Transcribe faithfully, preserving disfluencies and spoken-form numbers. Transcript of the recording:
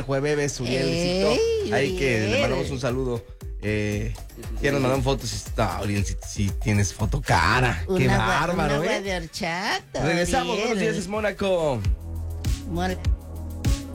jueves, Uriel, Ey, ahí que le Uriel. mandamos un saludo. Eh, que nos mandan fotos. No, Uriel, si, si tienes foto cara. Qué Una agua- bárbaro, una agua ¿eh? de horchata. Regresamos, Uriel. buenos días, es Mónaco. Mon-